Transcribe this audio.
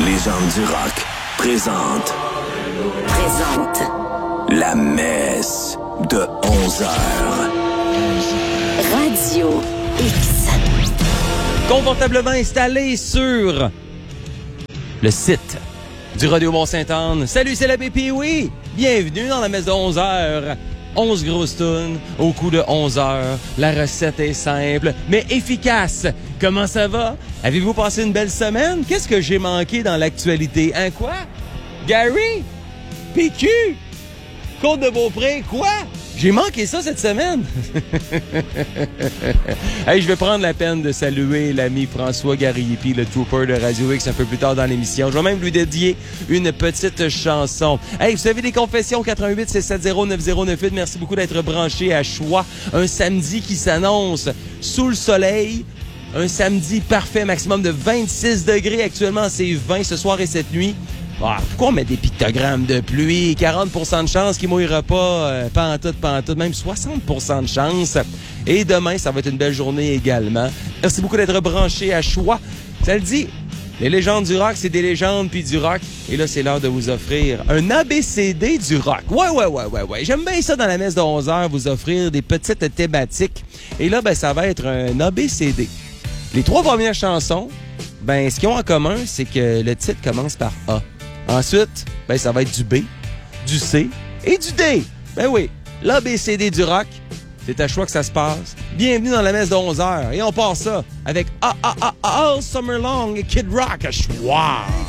légendes du rock présente la messe de 11 heures. Radio X. Confortablement installé sur le site du Radio Mont-Sainte-Anne. Salut, c'est l'abbé Pee-Wee. Bienvenue dans la messe de 11 heures. 11 grosses tunes au coup de 11 heures. La recette est simple, mais efficace. Comment ça va? Avez-vous passé une belle semaine? Qu'est-ce que j'ai manqué dans l'actualité? Hein, quoi? Gary? PQ? Côte-de-Beaupré? Quoi? J'ai manqué ça cette semaine. Hey, je vais prendre la peine de saluer l'ami François Gariépi, le trooper de Radio X, un peu plus tard dans l'émission. Je vais même lui dédier une petite chanson. Hey, vous savez, les confessions 88-670-9098. Merci beaucoup d'être branché à Choix. Un samedi qui s'annonce sous le soleil. Un samedi parfait, maximum de 26 degrés. Actuellement, c'est 20 ce soir et cette nuit. Ah, pourquoi on met des pictogrammes de pluie? 40% de chance qu'il ne mouillera pas, pantoute, même 60% de chance. Et demain, ça va être une belle journée également. Merci beaucoup d'être branché à Choix. Ça le dit, les légendes du rock, c'est des légendes puis du rock. Et là, c'est l'heure de vous offrir un ABCD du rock. Ouais. J'aime bien ça dans la messe de 11 heures, vous offrir des petites thématiques. Et là, ben, ça va être un ABCD. Les 3 premières chansons, ben, ce qu'ils ont en commun, c'est que le titre commence par A. Ensuite, ben, ça va être du B, du C et du D. Ben oui, l'ABCD du rock, c'est à Choix que ça se passe. Bienvenue dans la messe de 11 heures. Et on part ça avec All Summer Long, Kid Rock à Choix.